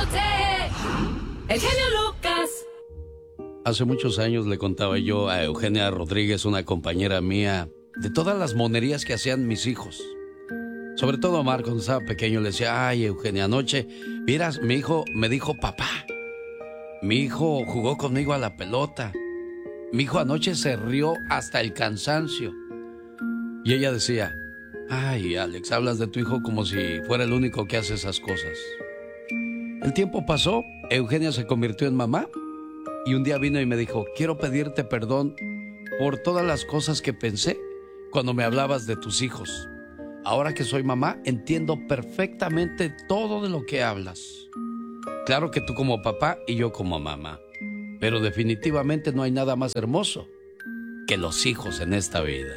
El genio Lucas. Hace muchos años le contaba yo a Eugenia Rodríguez, una compañera mía, de todas las monerías que hacían mis hijos. Sobre todo a Marco, cuando estaba pequeño, le decía, ay, Eugenia, anoche, miras, mi hijo me dijo papá. Mi hijo jugó conmigo a la pelota. Mi hijo anoche se rió hasta el cansancio. Y ella decía, ay, Alex, hablas de tu hijo como si fuera el único que hace esas cosas. El tiempo pasó, Eugenia se convirtió en mamá y un día vino y me dijo, quiero pedirte perdón por todas las cosas que pensé cuando me hablabas de tus hijos. Ahora que soy mamá, entiendo perfectamente todo de lo que hablas. Claro que tú como papá y yo como mamá, pero definitivamente no hay nada más hermoso que los hijos en esta vida.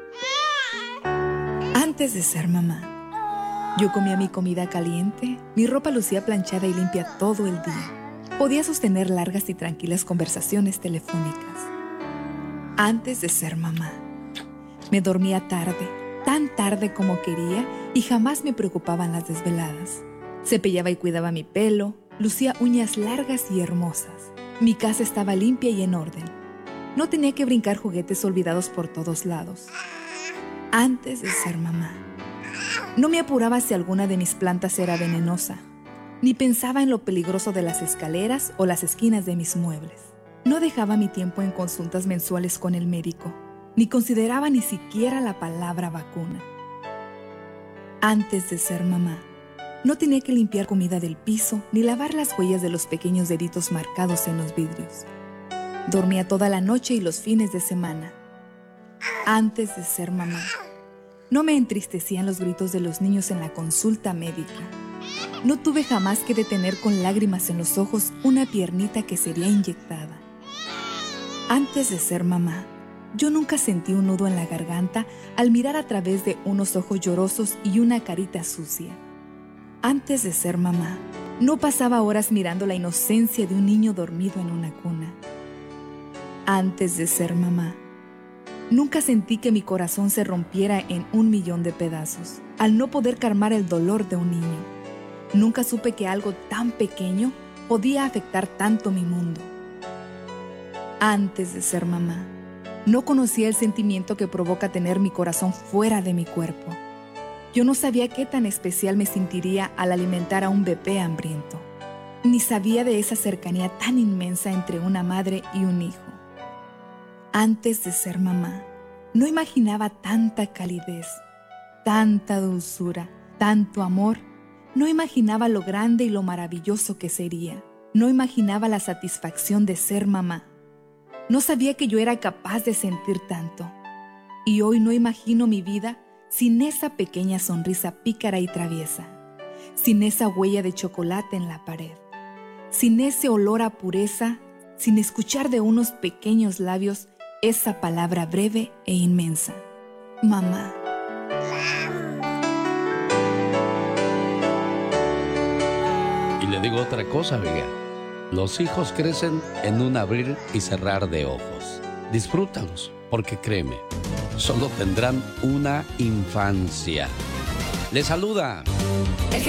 Antes de ser mamá, yo comía mi comida caliente, mi ropa lucía planchada y limpia todo el día. Podía sostener largas y tranquilas conversaciones telefónicas. Antes de ser mamá, me dormía tarde, tan tarde como quería y jamás me preocupaban las desveladas. Cepillaba y cuidaba mi pelo, lucía uñas largas y hermosas. Mi casa estaba limpia y en orden. No tenía que brincar juguetes olvidados por todos lados. Antes de ser mamá, no me apuraba si alguna de mis plantas era venenosa, ni pensaba en lo peligroso de las escaleras o las esquinas de mis muebles. No dejaba mi tiempo en consultas mensuales con el médico, ni consideraba ni siquiera la palabra vacuna. Antes de ser mamá, no tenía que limpiar comida del piso, ni lavar las huellas de los pequeños deditos marcados en los vidrios. Dormía toda la noche y los fines de semana. Antes de ser mamá, no me entristecían los gritos de los niños en la consulta médica. No tuve jamás que detener con lágrimas en los ojos una piernita que sería inyectada. Antes de ser mamá, yo nunca sentí un nudo en la garganta al mirar a través de unos ojos llorosos y una carita sucia. Antes de ser mamá, no pasaba horas mirando la inocencia de un niño dormido en una cuna. Antes de ser mamá, nunca sentí que mi corazón se rompiera en 1.000.000 de pedazos al no poder calmar el dolor de un niño. Nunca supe que algo tan pequeño podía afectar tanto mi mundo. Antes de ser mamá, no conocía el sentimiento que provoca tener mi corazón fuera de mi cuerpo. Yo no sabía qué tan especial me sentiría al alimentar a un bebé hambriento. Ni sabía de esa cercanía tan inmensa entre una madre y un hijo. Antes de ser mamá, no imaginaba tanta calidez, tanta dulzura, tanto amor. No imaginaba lo grande y lo maravilloso que sería. No imaginaba la satisfacción de ser mamá. No sabía que yo era capaz de sentir tanto. Y hoy no imagino mi vida sin esa pequeña sonrisa pícara y traviesa, sin esa huella de chocolate en la pared, sin ese olor a pureza, sin escuchar de unos pequeños labios esa palabra breve e inmensa: mamá. Y le digo otra cosa, amiga. Los hijos crecen en un abrir y cerrar de ojos. Disfrútalos, porque créeme, solo tendrán una infancia. Les saluda